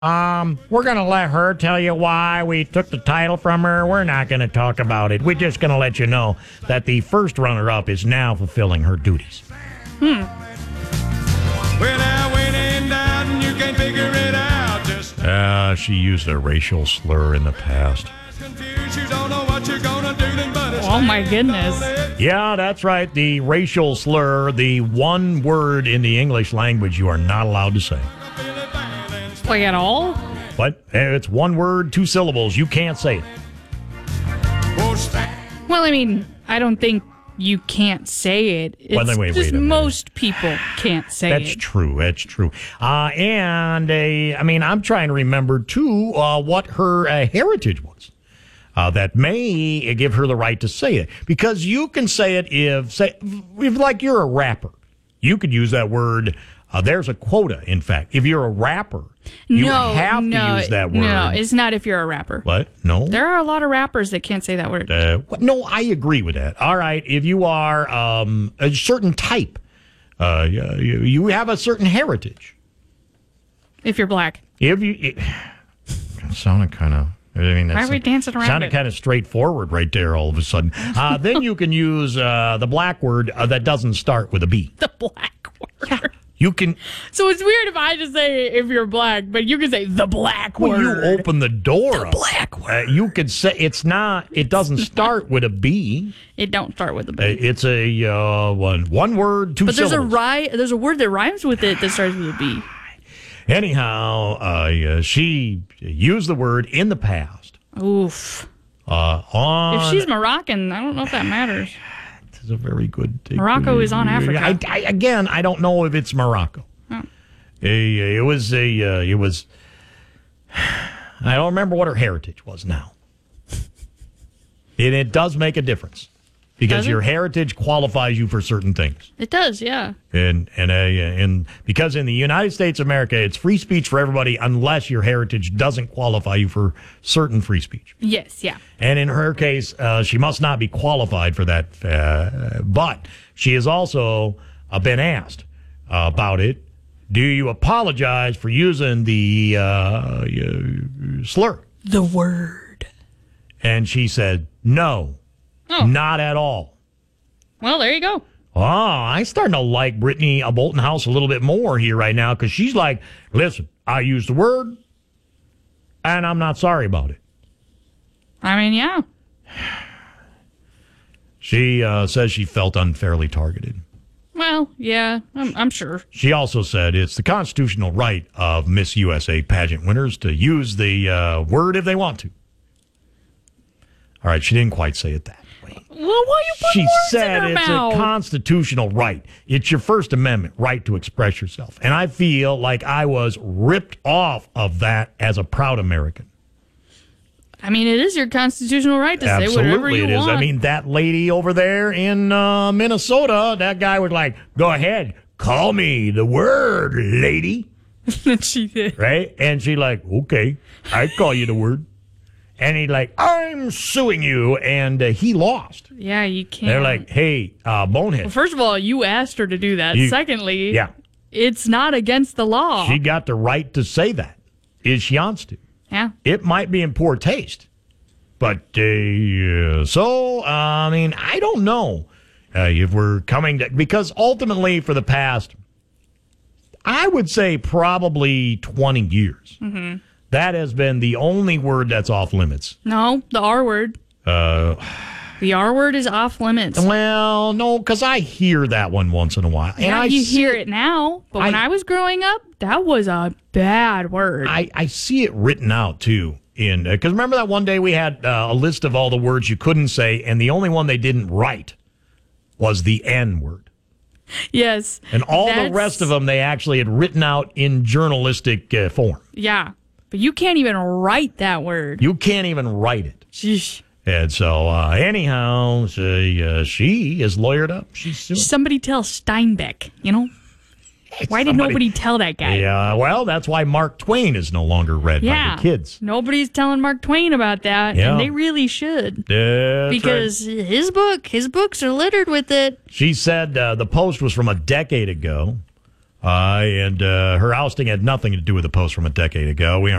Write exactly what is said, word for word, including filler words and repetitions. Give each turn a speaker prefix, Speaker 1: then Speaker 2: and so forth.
Speaker 1: Um, we're going to let her tell you why we took the title from her. We're not going to talk about it. We're just going to let you know that the first runner-up is now fulfilling her duties.
Speaker 2: Hmm.
Speaker 3: When I went in down, you can't figure it out. Just
Speaker 1: Uh, she used a racial slur in the past.
Speaker 3: confused, you don't know what you're gonna do, then but it's
Speaker 2: Oh, my goodness.
Speaker 1: Yeah, that's right. The racial slur, the one word in the English language you are not allowed to say.
Speaker 2: Like at all?
Speaker 1: But it's one word, two syllables. You can't say it.
Speaker 2: Well, I mean, I don't think you can't say it. It's
Speaker 1: Well, then wait,
Speaker 2: just
Speaker 1: wait a minute.
Speaker 2: most people can't say
Speaker 1: That's
Speaker 2: it.
Speaker 1: true. That's true. Uh, and, uh, I mean, I'm trying to remember, too, uh, what her uh, heritage was. Uh, that may give her the right to say it. Because you can say it if, say, if like you're a rapper. You could use that word. Uh, there's a quota, in fact. If you're a rapper, you
Speaker 2: no,
Speaker 1: have
Speaker 2: no,
Speaker 1: to use that word.
Speaker 2: No, it's not if you're a rapper.
Speaker 1: What? No?
Speaker 2: There are a lot of rappers that can't say that word.
Speaker 1: Uh, what? No, I agree with that. All right, if you are um, a certain type, uh, you, you have a certain heritage.
Speaker 2: If you're black.
Speaker 1: If you, it, it sounded kind of. I mean,
Speaker 2: Why
Speaker 1: that's,
Speaker 2: are we dancing around
Speaker 1: sounded
Speaker 2: it?
Speaker 1: kind of straightforward right there. All of a sudden, uh, then you can use uh, the black word uh, that doesn't start with a B.
Speaker 2: The black word.
Speaker 1: You can.
Speaker 2: So it's weird if I just say if you're black, but you can say the black
Speaker 1: Well,
Speaker 2: word.
Speaker 1: you open the door.
Speaker 2: The
Speaker 1: up.
Speaker 2: black word.
Speaker 1: Uh, you could say it's not. It doesn't start with a B.
Speaker 2: It don't start with a B.
Speaker 1: Uh, It's a uh, one one word, two
Speaker 2: But there's a
Speaker 1: syllables.
Speaker 2: ri- There's a word that rhymes with it that starts with a B.
Speaker 1: Anyhow, uh, uh, she used the word in the past.
Speaker 2: Oof.
Speaker 1: Uh, on
Speaker 2: If she's Moroccan, I don't know if that matters.
Speaker 1: This is a very good.
Speaker 2: Morocco is on Africa.
Speaker 1: I, I, again, I don't know if it's Morocco.
Speaker 2: Oh.
Speaker 1: A- it was a. Uh, it was. I don't remember what her heritage was now. And it does make a difference because
Speaker 2: Does it?
Speaker 1: your heritage qualifies you for certain things.
Speaker 2: It does, yeah.
Speaker 1: And and uh, and because in the United States of America, it's free speech for everybody unless your heritage doesn't qualify you for certain free speech.
Speaker 2: Yes, yeah.
Speaker 1: And in her case, uh, she must not be qualified for that. Uh, but she has also uh, been asked uh, about it. Do you apologize for using the uh, uh, slur?
Speaker 2: The word.
Speaker 1: And she said, no,
Speaker 2: Oh.
Speaker 1: not at all.
Speaker 2: Well, there you go.
Speaker 1: Oh, I'm starting to like Brittany uh, Bolton House a little bit more here right now because she's like, listen, I used the word and I'm not sorry about it.
Speaker 2: I mean, yeah.
Speaker 1: She uh, says she felt unfairly targeted.
Speaker 2: Well, yeah, I'm, I'm sure.
Speaker 1: She also said it's the constitutional right of Miss U S A pageant winners to use the uh, word if they want to. All right, she didn't quite say it that way.
Speaker 2: Well, why you put
Speaker 1: She
Speaker 2: words
Speaker 1: said
Speaker 2: in her
Speaker 1: it's
Speaker 2: mouth?
Speaker 1: a constitutional right. It's your First Amendment right to express yourself. And I feel like I was ripped off of that as a proud American.
Speaker 2: I mean, it is your constitutional right to say whatever
Speaker 1: Absolutely
Speaker 2: you
Speaker 1: it is.
Speaker 2: want.
Speaker 1: I mean, that lady over there in uh, Minnesota, that guy was like, go ahead, call me the word, lady.
Speaker 2: she did.
Speaker 1: Right? And she like, okay, I call you the word. And he like, I'm suing you. And uh, he lost.
Speaker 2: Yeah, you can't.
Speaker 1: They're like, hey, uh, bonehead.
Speaker 2: Well, first of all, you asked her to do that.
Speaker 1: You-
Speaker 2: Secondly,
Speaker 1: yeah.
Speaker 2: it's not against the law.
Speaker 1: She got the right to say that if she wants to.
Speaker 2: yeah.
Speaker 1: It might be in poor taste. But, uh, so, uh, I mean, I don't know uh, if we're coming to, because ultimately for the past, I would say probably twenty years,
Speaker 2: Mm-hmm.
Speaker 1: that has been the only word that's off limits.
Speaker 2: No, the R word.
Speaker 1: Uh,
Speaker 2: The R word is off limits.
Speaker 1: well, no, because I hear that one once in a while. And
Speaker 2: yeah,
Speaker 1: I
Speaker 2: you
Speaker 1: see,
Speaker 2: hear it now, but when
Speaker 1: I-
Speaker 2: I was growing up, that was a bad word.
Speaker 1: I, I see it written out, too. In because remember that one day we had uh, a list of all the words you couldn't say, and the only one they didn't write was the N word.
Speaker 2: yes.
Speaker 1: And all the
Speaker 2: That's-
Speaker 1: rest of them they actually had written out in journalistic uh, form.
Speaker 2: Yeah. But you can't even write that word.
Speaker 1: You can't even write it.
Speaker 2: Sheesh.
Speaker 1: And so, uh, anyhow, so, uh, she is lawyered up. She's suing.
Speaker 2: Somebody tell Steinbeck, you know? Why did
Speaker 1: Somebody-
Speaker 2: nobody tell that guy?
Speaker 1: Yeah, well, that's why Mark Twain is no longer read
Speaker 2: Yeah.
Speaker 1: by the kids.
Speaker 2: Nobody's telling Mark Twain about that,
Speaker 1: Yeah.
Speaker 2: and they really should.
Speaker 1: That's
Speaker 2: Because his book, his books are littered with it.
Speaker 1: She said uh, the post was from a decade ago. Uh, and uh, her ousting had nothing to do with the post from a decade ago. We